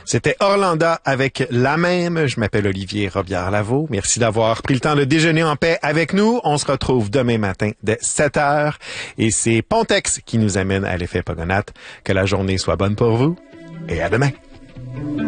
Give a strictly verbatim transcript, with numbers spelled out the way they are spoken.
C'était Orlanda avec La Même. Je m'appelle Olivier Robillard-Lavaux. Merci d'avoir pris le temps de déjeuner en paix avec nous. On se retrouve demain matin dès sept heures. Et c'est Pontex qui nous amène à l'effet Pogonat. Que la journée soit bonne pour vous et à demain.